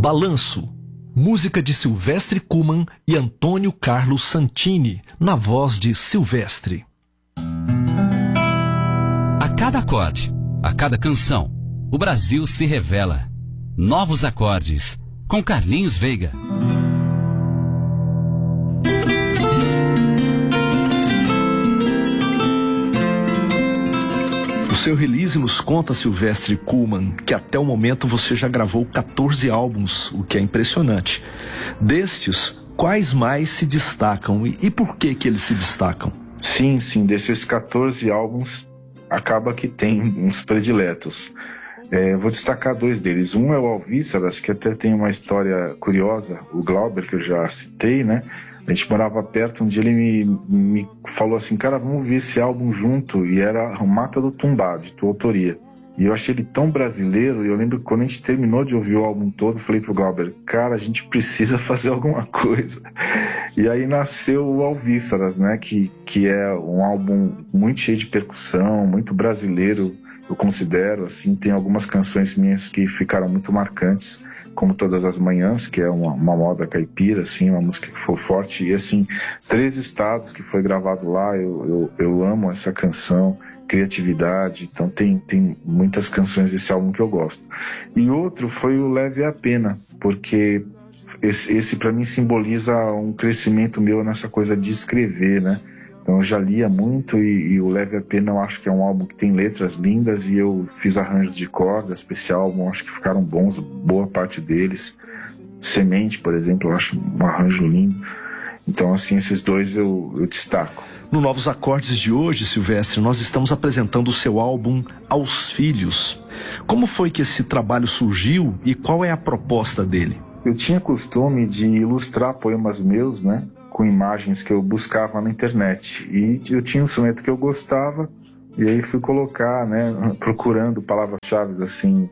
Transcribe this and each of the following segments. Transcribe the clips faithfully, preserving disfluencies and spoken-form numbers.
Balanço, música de Silvestre Kuhlmann e Antônio Carlos Santini, na voz de Silvestre. A cada acorde, a cada canção, o Brasil se revela. Novos acordes, com Carlinhos Veiga. O seu release nos conta, Silvestre Kuhlmann, que até o momento você já gravou quatorze álbuns, o que é impressionante. Destes, quais mais se destacam e, e por que que eles se destacam? Sim, sim, desses quatorze álbuns, acaba que tem uns prediletos. É, vou destacar dois deles. Um é o Alvíceras, que até tem uma história curiosa, o Glauber, que eu já citei, né? A gente morava perto, um dia ele me, me falou assim, cara, vamos ver esse álbum junto, e era o Mata do Tumbá, de tua autoria. E eu achei ele tão brasileiro, e eu lembro que quando a gente terminou de ouvir o álbum todo, eu falei pro Glauber, cara, a gente precisa fazer alguma coisa. E aí nasceu o Alvíceras, né, que, que é um álbum muito cheio de percussão, muito brasileiro, eu considero, assim, tem algumas canções minhas que ficaram muito marcantes, como Todas as Manhãs, que é uma, uma moda caipira, assim, uma música que foi forte, e assim, Três Estados, que foi gravado lá, eu, eu, eu amo essa canção, criatividade, então tem, tem muitas canções desse álbum que eu gosto. E outro foi o Leve a Pena, porque esse, esse para mim simboliza um crescimento meu nessa coisa de escrever, né? Então eu já lia muito e, e o Leve a Pena eu acho que é um álbum que tem letras lindas e eu fiz arranjos de corda especial, álbum, acho que ficaram bons, boa parte deles. Semente, por exemplo, eu acho um arranjo lindo. Então assim, esses dois eu, eu destaco. No Novos Acordes de hoje, Silvestre, nós estamos apresentando o seu álbum Aos Filhos. Como foi que esse trabalho surgiu e qual é a proposta dele? Eu tinha costume de ilustrar poemas meus, né? Com imagens que eu buscava na internet, e eu tinha um soneto que eu gostava, e aí fui colocar, né, procurando palavras-chave assim,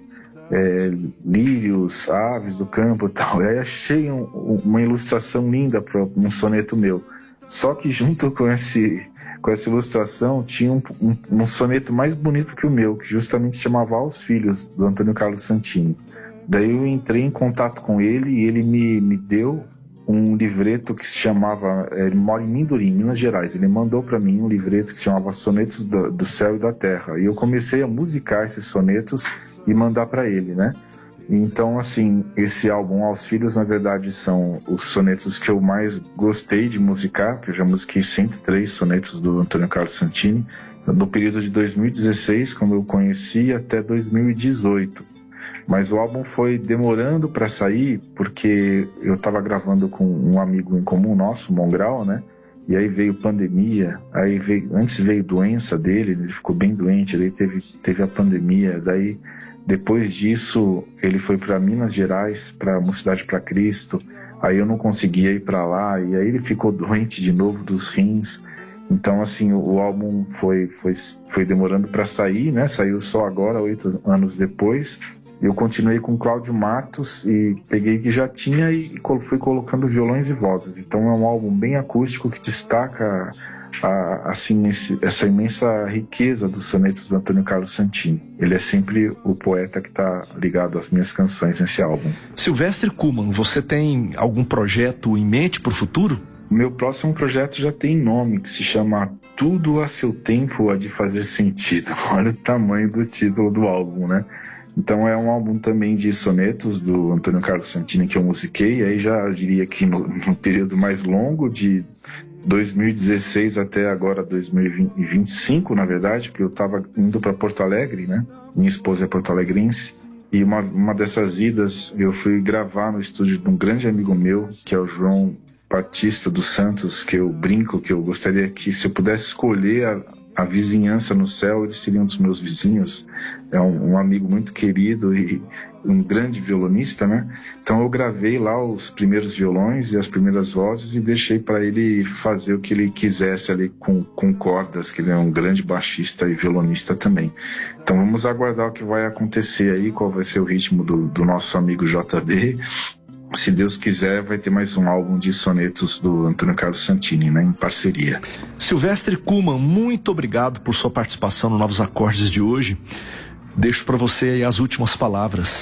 é, lírios, aves do campo e tal, e aí achei um, uma ilustração linda para um soneto meu, só que junto com, esse, com essa ilustração tinha um, um, um soneto mais bonito que o meu, que justamente chamava Aos Filhos, do Antônio Carlos Santini. Daí eu entrei em contato com ele e ele me, me deu um livreto que se chamava, ele mora em Mindurim, Minas Gerais, ele mandou para mim um livreto que se chamava Sonetos do, do Céu e da Terra, e eu comecei a musicar esses sonetos e mandar para ele, né? Então, assim, esse álbum Aos Filhos, na verdade, são os sonetos que eu mais gostei de musicar, que eu já musiquei cento e três sonetos do Antônio Carlos Santini, no período de dois mil e dezesseis, quando eu conheci, até dois mil e dezoito. Mas o álbum foi demorando para sair porque eu estava gravando com um amigo em comum nosso, Mongrau, né? E aí veio pandemia, aí veio, antes veio doença dele, ele ficou bem doente, daí teve, teve a pandemia, daí depois disso ele foi para Minas Gerais, para Mocidade para Cristo, aí eu não conseguia ir para lá, e aí ele ficou doente de novo dos rins. Então, assim, o, o álbum foi, foi, foi demorando para sair, né? Saiu só agora, oito anos depois. Eu continuei com Cláudio Matos e peguei que já tinha e fui colocando violões e vozes. Então é um álbum bem acústico que destaca a, assim, esse, essa imensa riqueza dos sonetos do Antônio Carlos Santini. Ele é sempre o poeta que está ligado às minhas canções nesse álbum. Silvestre Kuhlmann, você tem algum projeto em mente para o futuro? O meu próximo projeto já tem nome, que se chama Tudo a Seu Tempo Há de Fazer Sentido. Olha o tamanho do título do álbum, né? Então é um álbum também de sonetos do Antônio Carlos Santini que eu musiquei, aí já diria que no, no período mais longo, de dois mil e dezesseis até agora dois mil e vinte e cinco, na verdade, porque eu estava indo para Porto Alegre, né? Minha esposa é porto-alegrense, e uma, uma dessas idas eu fui gravar no estúdio de um grande amigo meu, que é o João Batista dos Santos, que eu brinco que eu gostaria que, se eu pudesse escolher a a vizinhança no céu, eles seriam dos meus vizinhos. É um, um amigo muito querido e um grande violonista, né? Então eu gravei lá os primeiros violões e as primeiras vozes e deixei para ele fazer o que ele quisesse ali com, com cordas, que ele é um grande baixista e violonista também. Então vamos aguardar o que vai acontecer aí, qual vai ser o ritmo do, do nosso amigo J B. Se Deus quiser, vai ter mais um álbum de sonetos do Antônio Carlos Santini, né, em parceria. Silvestre Kuhlmann, muito obrigado por sua participação no Novos Acordes de hoje. Deixo para você aí as últimas palavras.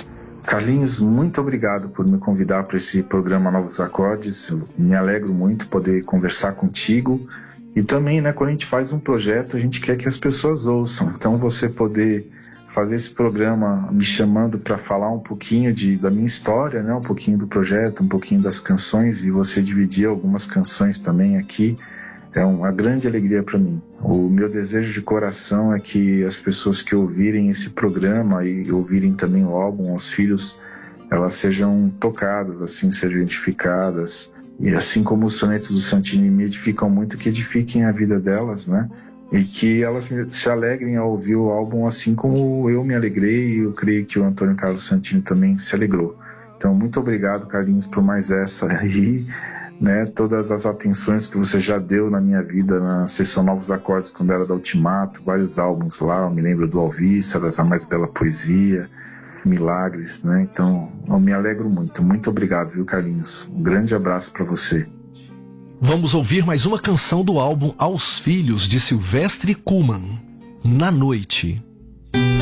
Carlinhos, muito obrigado por me convidar para esse programa Novos Acordes. Eu me alegro muito poder conversar contigo. E também, né, quando a gente faz um projeto, a gente quer que as pessoas ouçam. Então, você poder fazer esse programa me chamando para falar um pouquinho de, da minha história, né, um pouquinho do projeto, um pouquinho das canções, e você dividir algumas canções também aqui, é uma grande alegria para mim. O meu desejo de coração é que as pessoas que ouvirem esse programa e ouvirem também o álbum, os filhos, elas sejam tocadas, assim, sejam identificadas. E assim como os sonetos do Santini me edificam muito, que edifiquem a vida delas, né? E que elas se alegrem ao ouvir o álbum assim como eu me alegrei, e eu creio que o Antônio Carlos Santini também se alegrou. Então, muito obrigado, Carlinhos, por mais essa aí. Né, todas as atenções que você já deu na minha vida na sessão Novos Acordes, quando era da Ultimato, vários álbuns lá, eu me lembro do Alvíceras, A Mais Bela Poesia, Milagres, né? Então eu me alegro muito. Muito obrigado, viu, Carlinhos? Um grande abraço para você. Vamos ouvir mais uma canção do álbum Aos Filhos, de Silvestre Kuhlmann, Na Noite.